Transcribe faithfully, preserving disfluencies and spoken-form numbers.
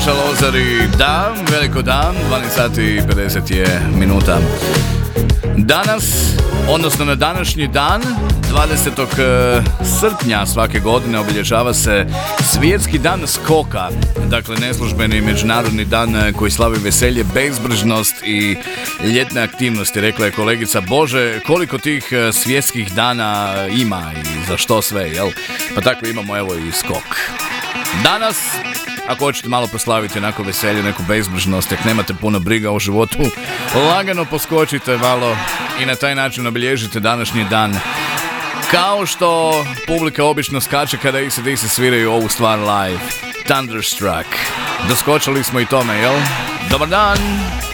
Lozari, da, veliko dan, dvanaest sati i pedeset je minuta. Danas, odnosno na današnji dan, dvadesetog srpnja svake godine obilježava se Svjetski dan skoka, dakle neslužbeni međunarodni dan koji slavi veselje, bezbrižnost i ljetne aktivnosti. Rekla je kolegica, Bože, koliko tih svjetskih dana ima i za što sve, jel? Pa tako imamo evo i skok. Danas, ako hoćete malo proslaviti onako veselje, neku bezbrižnost, ako nemate puno briga o životu, lagano poskočite malo i na taj način obilježite današnji dan. Kao što publika obično skače kada A C D C sviraju ovu stvar live. Thunderstruck. Doskočili smo i tome, jel? Dobar dan!